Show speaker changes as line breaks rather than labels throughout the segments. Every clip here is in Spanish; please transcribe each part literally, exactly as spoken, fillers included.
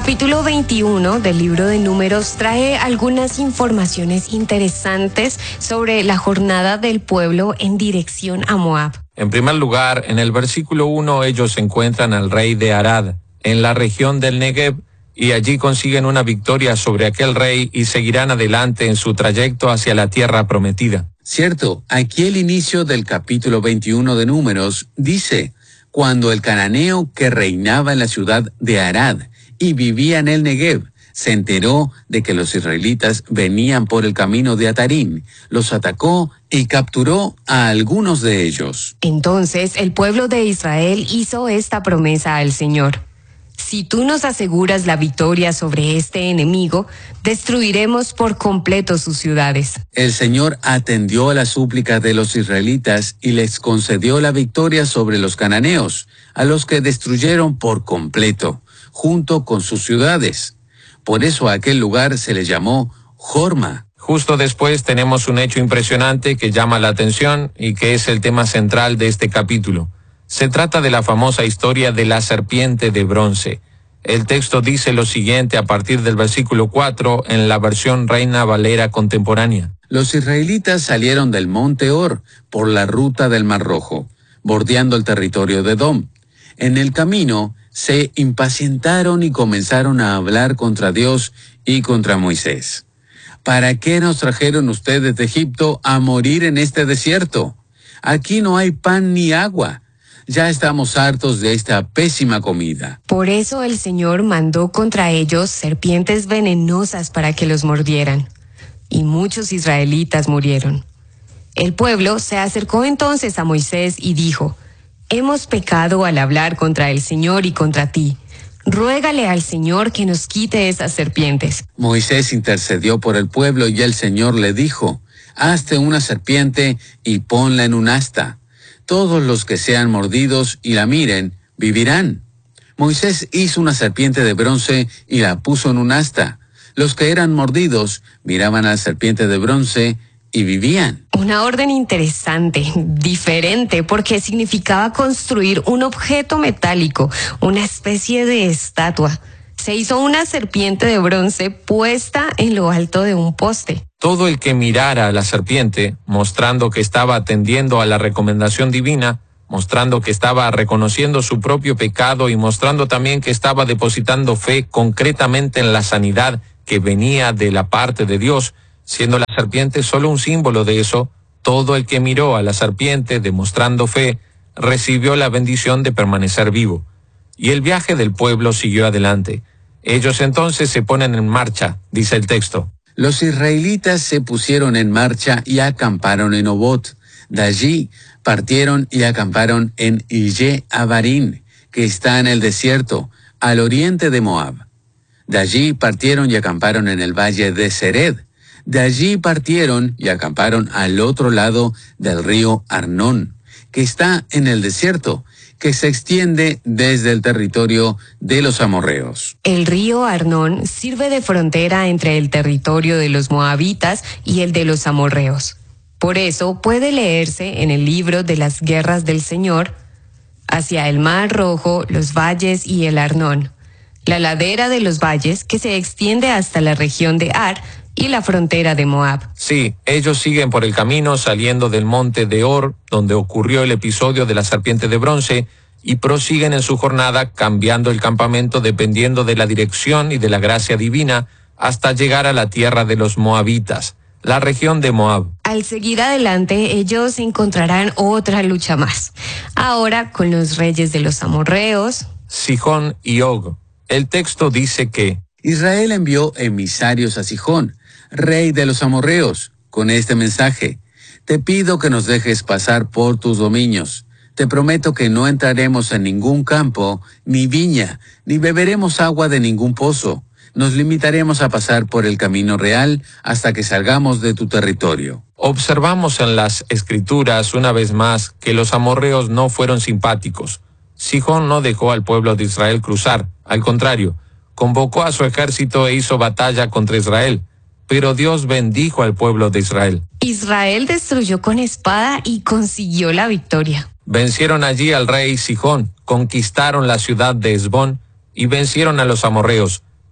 capítulo veintiuno del libro de Números trae algunas informaciones interesantes sobre la jornada del pueblo en dirección a Moab.
En primer lugar, en el versículo uno ellos encuentran al rey de Arad, en la región del Negev, y allí consiguen una victoria sobre aquel rey y seguirán adelante en su trayecto hacia la tierra prometida.
Cierto, aquí el inicio del capítulo veintiuno de Números dice: cuando el cananeo que reinaba en la ciudad de Arad y vivía en el Negev se enteró de que los israelitas venían por el camino de Atarim, los atacó y capturó a algunos de ellos.
Entonces el pueblo de Israel hizo esta promesa al Señor: si tú nos aseguras la victoria sobre este enemigo, destruiremos por completo sus ciudades.
El Señor atendió a la súplica de los israelitas y les concedió la victoria sobre los cananeos, a los que destruyeron por completo, junto con sus ciudades. Por eso a aquel lugar se le llamó Jorma.
Justo después tenemos un hecho impresionante que llama la atención y que es el tema central de este capítulo. Se trata de la famosa historia de la serpiente de bronce. El texto dice lo siguiente a partir del versículo cuatro en la versión Reina Valera contemporánea.
Los israelitas salieron del monte Or por la ruta del Mar Rojo, bordeando el territorio de Edom. En el camino se impacientaron y comenzaron a hablar contra Dios y contra Moisés. ¿Para qué nos trajeron ustedes de Egipto a morir en este desierto? Aquí no hay pan ni agua. Ya estamos hartos de esta pésima comida.
Por eso el Señor mandó contra ellos serpientes venenosas para que los mordieran, y muchos israelitas murieron. El pueblo se acercó entonces a Moisés y dijo: hemos pecado al hablar contra el Señor y contra ti. Ruégale al Señor que nos quite esas serpientes.
Moisés intercedió por el pueblo y el Señor le dijo: hazte una serpiente y ponla en un asta. Todos los que sean mordidos y la miren, vivirán. Moisés hizo una serpiente de bronce y la puso en un asta. Los que eran mordidos miraban a la serpiente de bronce y vivían.
Una orden interesante, diferente, porque significaba construir un objeto metálico, una especie de estatua. Se hizo una serpiente de bronce puesta en lo alto de un poste.
Todo el que mirara a la serpiente, mostrando que estaba atendiendo a la recomendación divina, mostrando que estaba reconociendo su propio pecado y mostrando también que estaba depositando fe concretamente en la sanidad que venía de la parte de Dios, siendo la serpiente solo un símbolo de eso, todo el que miró a la serpiente demostrando fe, recibió la bendición de permanecer vivo. Y el viaje del pueblo siguió adelante. Ellos entonces se ponen en marcha, dice el texto.
Los israelitas se pusieron en marcha y acamparon en Obot. De allí partieron y acamparon en Ille Abarim, que está en el desierto, al oriente de Moab. De allí partieron y acamparon en el valle de Sered. De allí partieron y acamparon al otro lado del río Arnón, que está en el desierto, que se extiende desde el territorio de los amorreos.
El río Arnón sirve de frontera entre el territorio de los moabitas y el de los amorreos. Por eso puede leerse en el libro de las guerras del Señor: hacia el Mar Rojo, los valles y el Arnón, la ladera de los valles que se extiende hasta la región de Ar y la frontera de Moab.
Sí, ellos siguen por el camino saliendo del monte de Or, donde ocurrió el episodio de la serpiente de bronce, y prosiguen en su jornada cambiando el campamento dependiendo de la dirección y de la gracia divina hasta llegar a la tierra de los moabitas, la región de Moab.
Al seguir adelante, ellos encontrarán otra lucha más, ahora con los reyes de los amorreos,
Sihón y Og. El texto dice que
Israel envió emisarios a Sihón, rey de los amorreos, con este mensaje: te pido que nos dejes pasar por tus dominios. Te prometo que no entraremos en ningún campo, ni viña, ni beberemos agua de ningún pozo. Nos limitaremos a pasar por el camino real hasta que salgamos de tu territorio.
Observamos en las Escrituras una vez más que los amorreos no fueron simpáticos. Sihón no dejó al pueblo de Israel cruzar, al contrario, convocó a su ejército e hizo batalla contra Israel. Pero Dios bendijo al pueblo de Israel.
Israel destruyó con espada y consiguió la victoria.
Vencieron allí al rey Sihón, conquistaron la ciudad de Hesbón y vencieron a los amorreos.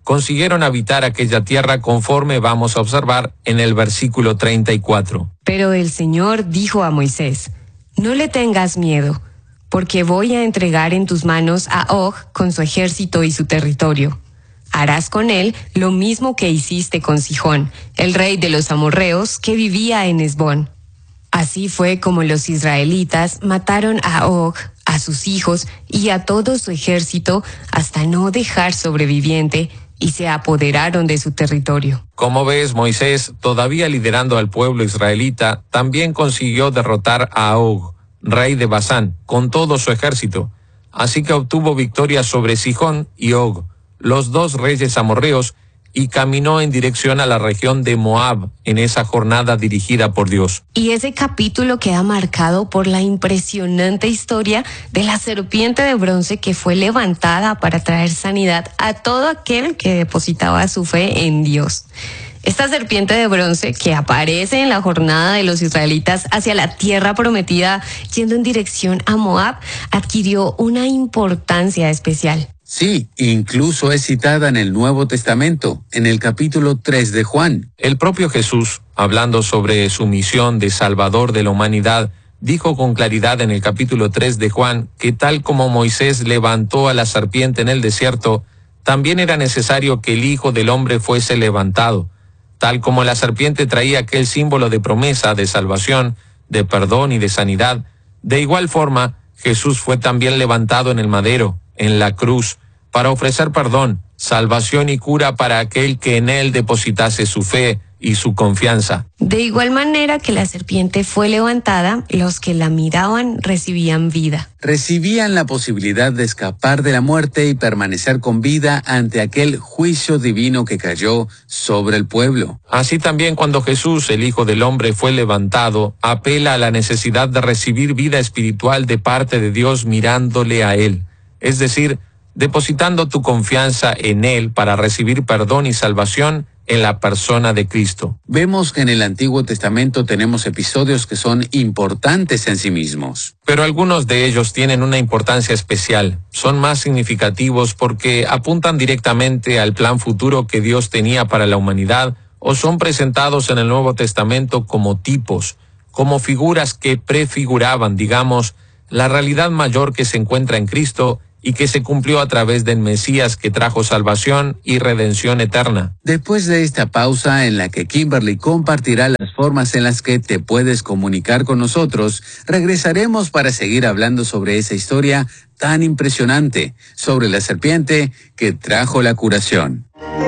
consiguieron habitar aquella tierra conforme vamos a observar en el versículo treinta y cuatro.
Pero el Señor dijo a Moisés, no le tengas miedo, porque voy a entregar en tus manos a Og con su ejército y su territorio. Harás con él lo mismo que hiciste con Sihón, el rey de los amorreos que vivía en Hesbón. Así fue como los israelitas mataron a Og, a sus hijos y a todo su ejército hasta no dejar sobreviviente, y se apoderaron de su territorio.
Como ves, Moisés, todavía liderando al pueblo israelita, también consiguió derrotar a Og, rey de Basán, con todo su ejército. Así que obtuvo victoria sobre Sihón y Og, los dos reyes amorreos, y caminó en dirección a la región de Moab en esa jornada dirigida por Dios.
Y ese capítulo queda marcado por la impresionante historia de la serpiente de bronce que fue levantada para traer sanidad a todo aquel que depositaba su fe en Dios. Esta serpiente de bronce que aparece en la jornada de los israelitas hacia la tierra prometida, yendo en dirección a Moab, adquirió una importancia especial.
Sí, incluso es citada en el Nuevo Testamento, en el capítulo tres de Juan.
El propio Jesús, hablando sobre su misión de Salvador de la humanidad, dijo con claridad en el capítulo tres de Juan que tal como Moisés levantó a la serpiente en el desierto, también era necesario que el Hijo del Hombre fuese levantado. Tal como la serpiente traía aquel símbolo de promesa, de salvación, de perdón y de sanidad, de igual forma, Jesús fue también levantado en el madero, en la cruz, para ofrecer perdón, salvación y cura para aquel que en él depositase su fe y su confianza.
De igual manera que la serpiente fue levantada, los que la miraban recibían vida.
Recibían la posibilidad de escapar de la muerte y permanecer con vida ante aquel juicio divino que cayó sobre el pueblo.
Así también cuando Jesús, el Hijo del Hombre, fue levantado, apela a la necesidad de recibir vida espiritual de parte de Dios mirándole a él. Es decir, depositando tu confianza en Él para recibir perdón y salvación en la persona de Cristo.
Vemos que en el Antiguo Testamento tenemos episodios que son importantes en sí mismos.
Pero algunos de ellos tienen una importancia especial. Son más significativos porque apuntan directamente al plan futuro que Dios tenía para la humanidad o son presentados en el Nuevo Testamento como tipos, como figuras que prefiguraban, digamos, la realidad mayor que se encuentra en Cristo y que se cumplió a través del Mesías que trajo salvación y redención eterna.
Después de esta pausa en la que Kimberly compartirá las formas en las que te puedes comunicar con nosotros, regresaremos para seguir hablando sobre esa historia tan impresionante, sobre la serpiente que trajo la curación.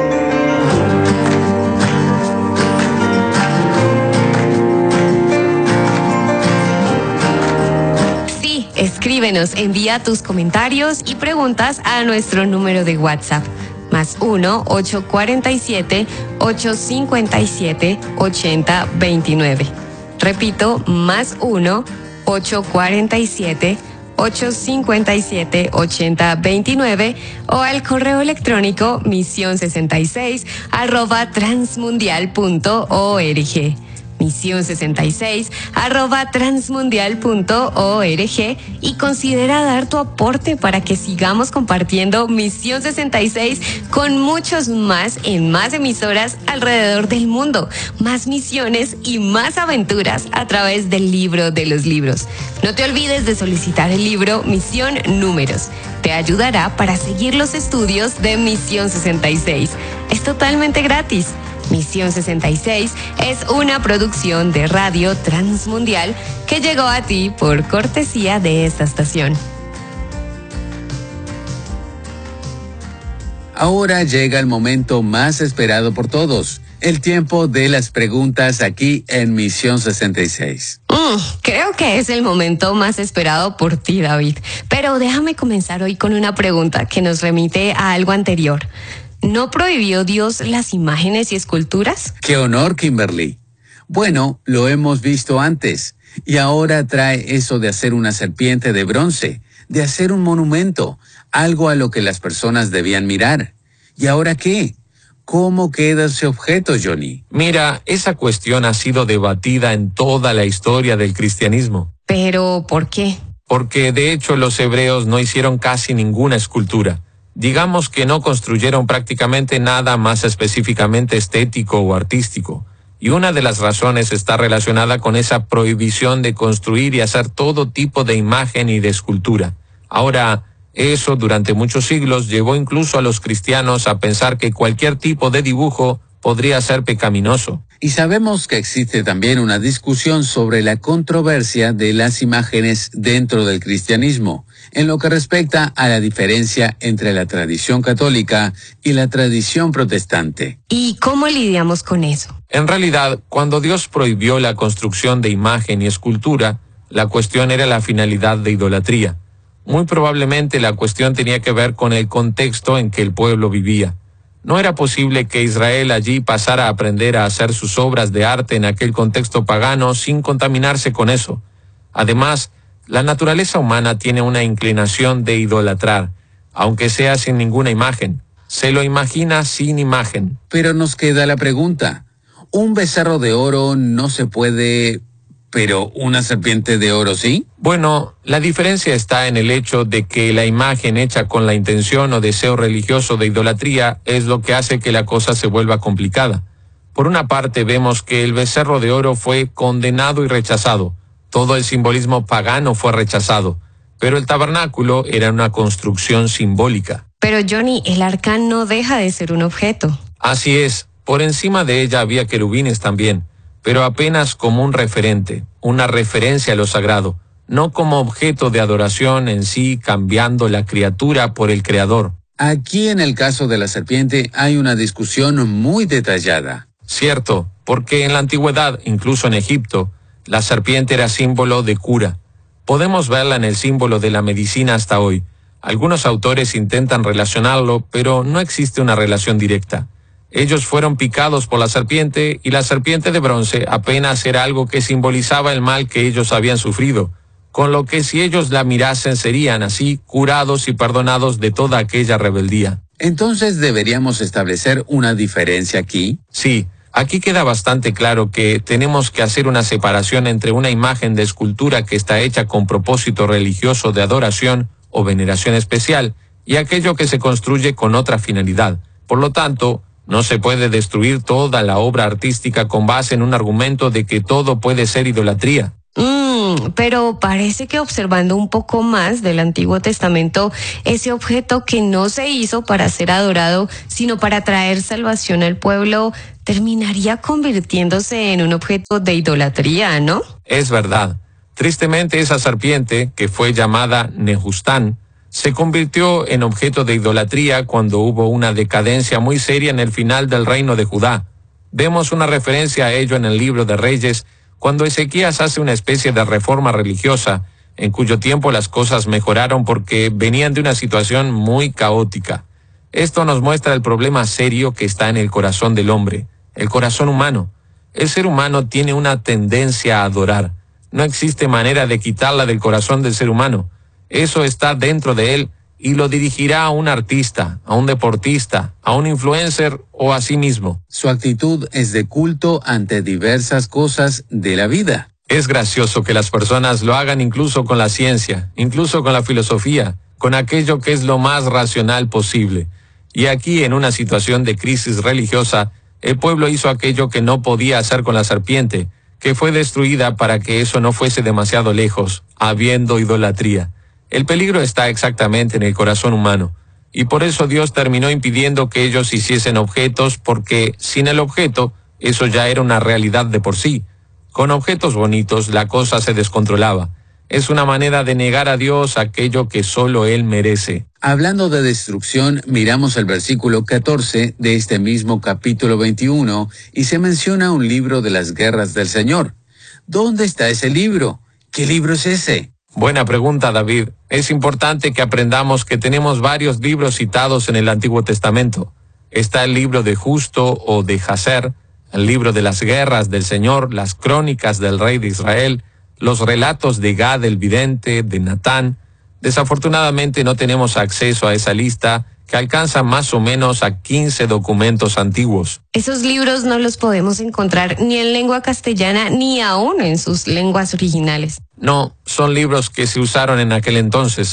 Escríbenos, envía tus comentarios y preguntas a nuestro número de WhatsApp, más uno ocho cuatro siete, ocho cinco siete, ocho cero dos nueve. Repito, más uno ocho cuatro siete, ocho cinco siete, ocho cero dos nueve o al correo electrónico misión sesenta y seis arroba transmundial punto org. misión sesenta y seis arroba transmundial punto org y considera dar tu aporte para que sigamos compartiendo Misión sesenta y seis con muchos más en más emisoras alrededor del mundo, más misiones y más aventuras a través del libro de los libros. No te olvides de solicitar el libro Misión Números. Te ayudará para seguir los estudios de Misión sesenta y seis. Es totalmente gratis. Misión sesenta y seis es una producción de Radio Transmundial que llegó a ti por cortesía de esta estación.
Ahora llega el momento más esperado por todos, el tiempo de las preguntas aquí en Misión sesenta y seis.
Mm, creo que es el momento más esperado por ti, David. Pero déjame comenzar hoy con una pregunta que nos remite a algo anterior. ¿No prohibió Dios las imágenes y esculturas?
¡Qué honor, Kimberly! Bueno, lo hemos visto antes, y ahora trae eso de hacer una serpiente de bronce, de hacer un monumento, algo a lo que las personas debían mirar. ¿Y ahora qué? ¿Cómo queda ese objeto, Johnny?
Mira, esa cuestión ha sido debatida en toda la historia del cristianismo.
¿Pero por qué?
Porque de hecho los hebreos no hicieron casi ninguna escultura. Digamos que no construyeron prácticamente nada más específicamente estético o artístico, y una de las razones está relacionada con esa prohibición de construir y hacer todo tipo de imagen y de escultura. Ahora, eso durante muchos siglos llevó incluso a los cristianos a pensar que cualquier tipo de dibujo podría ser pecaminoso.
Y sabemos que existe también una discusión sobre la controversia de las imágenes dentro del cristianismo, en lo que respecta a la diferencia entre la tradición católica y la tradición protestante.
¿Y cómo lidiamos con eso?
En realidad, cuando Dios prohibió la construcción de imagen y escultura, la cuestión era la finalidad de idolatría. Muy probablemente la cuestión tenía que ver con el contexto en que el pueblo vivía. No era posible que Israel allí pasara a aprender a hacer sus obras de arte en aquel contexto pagano sin contaminarse con eso. Además, la naturaleza humana tiene una inclinación de idolatrar, aunque sea sin ninguna imagen. Se lo imagina sin imagen.
Pero nos queda la pregunta. ¿Un becerro de oro no se puede, pero una serpiente de oro sí?
Bueno, la diferencia está en el hecho de que la imagen hecha con la intención o deseo religioso de idolatría es lo que hace que la cosa se vuelva complicada. Por una parte vemos que el becerro de oro fue condenado y rechazado. Todo el simbolismo pagano fue rechazado, pero el tabernáculo era una construcción simbólica.
Pero Johnny, el arca no deja de ser un objeto.
Así es, por encima de ella había querubines también, pero apenas como un referente, una referencia a lo sagrado, no como objeto de adoración en sí, cambiando la criatura por el creador.
Aquí en el caso de la serpiente hay una discusión muy detallada.
Cierto, porque en la antigüedad, incluso en Egipto, la serpiente era símbolo de cura. Podemos verla en el símbolo de la medicina hasta hoy. Algunos autores intentan relacionarlo, pero no existe una relación directa. Ellos fueron picados por la serpiente y la serpiente de bronce apenas era algo que simbolizaba el mal que ellos habían sufrido, con lo que si ellos la mirasen serían así curados y perdonados de toda aquella rebeldía.
Entonces, ¿deberíamos establecer una diferencia aquí?
Sí. Aquí queda bastante claro que tenemos que hacer una separación entre una imagen de escultura que está hecha con propósito religioso de adoración o veneración especial y aquello que se construye con otra finalidad. Por lo tanto, no se puede destruir toda la obra artística con base en un argumento de que todo puede ser idolatría.
Mm, pero parece que observando un poco más del Antiguo Testamento, ese objeto que no se hizo para ser adorado, sino para traer salvación al pueblo, terminaría convirtiéndose en un objeto de idolatría, ¿no?
Es verdad. Tristemente esa serpiente, que fue llamada Nehustán, se convirtió en objeto de idolatría cuando hubo una decadencia muy seria en el final del reino de Judá. Vemos una referencia a ello en el libro de Reyes, cuando Ezequías hace una especie de reforma religiosa, en cuyo tiempo las cosas mejoraron porque venían de una situación muy caótica. Esto nos muestra el problema serio que está en el corazón del hombre, el corazón humano. El ser humano tiene una tendencia a adorar. No existe manera de quitarla del corazón del ser humano. Eso está dentro de él y lo dirigirá a un artista, a un deportista, a un influencer o a sí mismo.
Su actitud es de culto ante diversas cosas de la vida.
Es gracioso que las personas lo hagan incluso con la ciencia, incluso con la filosofía, con aquello que es lo más racional posible. Y aquí, en una situación de crisis religiosa, el pueblo hizo aquello que no podía hacer con la serpiente, que fue destruida para que eso no fuese demasiado lejos, habiendo idolatría. El peligro está exactamente en el corazón humano, y por eso Dios terminó impidiendo que ellos hiciesen objetos, porque sin el objeto, eso ya era una realidad de por sí. Con objetos bonitos, la cosa se descontrolaba. Es una manera de negar a Dios aquello que solo Él merece.
Hablando de destrucción, miramos el versículo catorce de este mismo capítulo veintiuno, y se menciona un libro de las guerras del Señor. ¿Dónde está ese libro? ¿Qué libro es ese?
Buena pregunta, David. Es importante que aprendamos que tenemos varios libros citados en el Antiguo Testamento. Está el libro de Justo o de Jacer, el libro de las guerras del Señor, las crónicas del rey de Israel, los relatos de Gad el vidente, de Natán. Desafortunadamente no tenemos acceso a esa lista, que alcanza más o menos a quince documentos antiguos.
Esos libros no los podemos encontrar ni en lengua castellana ni aún en sus lenguas originales.
No, son libros que se usaron en aquel entonces.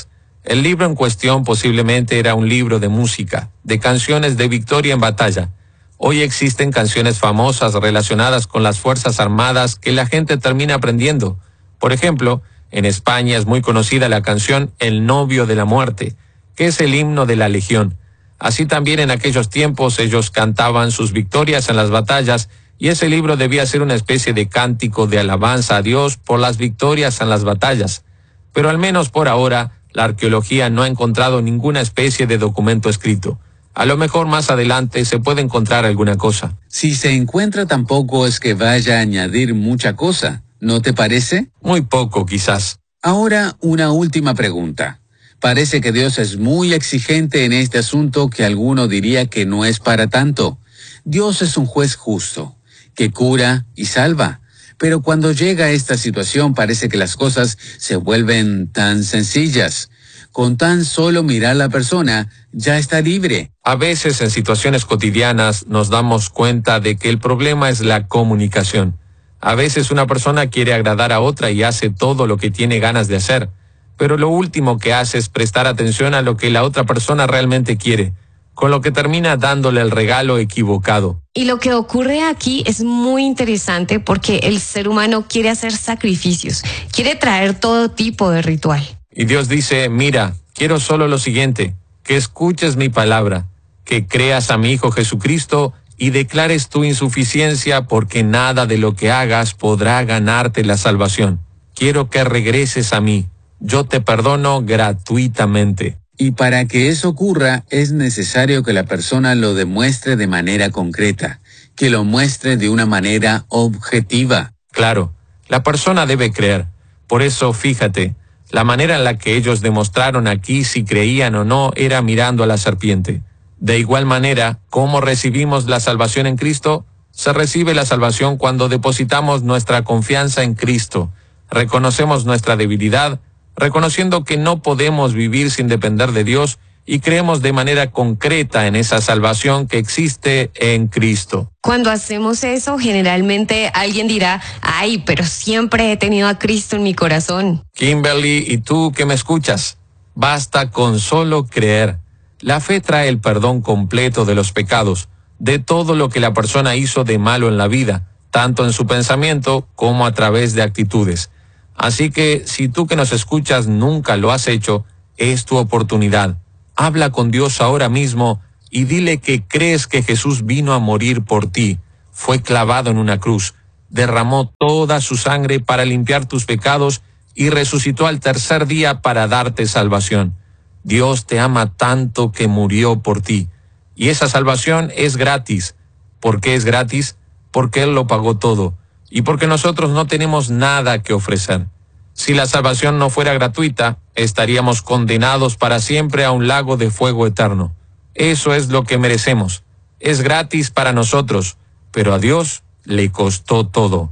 El libro en cuestión posiblemente era un libro de música, de canciones de victoria en batalla. Hoy existen canciones famosas relacionadas con las Fuerzas Armadas que la gente termina aprendiendo. Por ejemplo, en España es muy conocida la canción El novio de la muerte, que es el himno de la Legión. Así también en aquellos tiempos ellos cantaban sus victorias en las batallas y ese libro debía ser una especie de cántico de alabanza a Dios por las victorias en las batallas. Pero al menos por ahora, la arqueología no ha encontrado ninguna especie de documento escrito. A lo mejor más adelante se puede encontrar alguna cosa.
Si se encuentra, tampoco es que vaya a añadir mucha cosa, ¿no te parece?
Muy poco, quizás.
Ahora, una última pregunta. Parece que Dios es muy exigente en este asunto que alguno diría que no es para tanto. Dios es un juez justo, que cura y salva. Pero cuando llega a esta situación parece que las cosas se vuelven tan sencillas. Con tan solo mirar a la persona, ya está libre.
A veces en situaciones cotidianas nos damos cuenta de que el problema es la comunicación. A veces una persona quiere agradar a otra y hace todo lo que tiene ganas de hacer, pero lo último que hace es prestar atención a lo que la otra persona realmente quiere, con lo que termina dándole el regalo equivocado.
Y lo que ocurre aquí es muy interesante porque el ser humano quiere hacer sacrificios, quiere traer todo tipo de ritual.
Y Dios dice, mira, quiero solo lo siguiente, que escuches mi palabra, que creas a mi Hijo Jesucristo y declares tu insuficiencia porque nada de lo que hagas podrá ganarte la salvación. Quiero que regreses a mí, yo te perdono gratuitamente.
Y para que eso ocurra, es necesario que la persona lo demuestre de manera concreta, que lo muestre de una manera objetiva.
Claro, la persona debe creer. Por eso, fíjate, la manera en la que ellos demostraron aquí si creían o no era mirando a la serpiente. De igual manera, ¿cómo recibimos la salvación en Cristo? Se recibe la salvación cuando depositamos nuestra confianza en Cristo, reconocemos nuestra debilidad, reconociendo que no podemos vivir sin depender de Dios y creemos de manera concreta en esa salvación que existe en Cristo.
Cuando hacemos eso, generalmente alguien dirá, ay, pero siempre he tenido a Cristo en mi corazón.
Kimberly, y tú que me escuchas, basta con solo creer. La fe trae el perdón completo de los pecados, de todo lo que la persona hizo de malo en la vida, tanto en su pensamiento como a través de actitudes. Así que, si tú que nos escuchas nunca lo has hecho, es tu oportunidad. Habla con Dios ahora mismo y dile que crees que Jesús vino a morir por ti, fue clavado en una cruz, derramó toda su sangre para limpiar tus pecados y resucitó al tercer día para darte salvación. Dios te ama tanto que murió por ti. Y esa salvación es gratis. ¿Por qué es gratis? Porque Él lo pagó todo. Y porque nosotros no tenemos nada que ofrecer. Si la salvación no fuera gratuita, estaríamos condenados para siempre a un lago de fuego eterno. Eso es lo que merecemos. Es gratis para nosotros, pero a Dios le costó todo.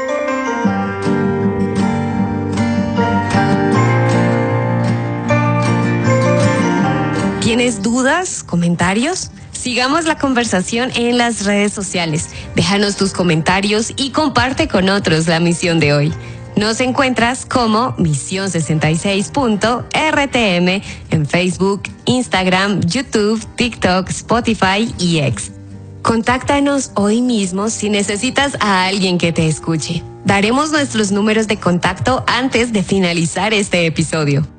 ¿Tienes dudas? ¿Comentarios? Sigamos la conversación en las redes sociales. Déjanos tus comentarios y comparte con otros la misión de hoy. Nos encuentras como Misión sesenta y seis punto R T M en Facebook, Instagram, YouTube, TikTok, Spotify y X. Contáctanos hoy mismo si necesitas a alguien que te escuche. Daremos nuestros números de contacto antes de finalizar este episodio.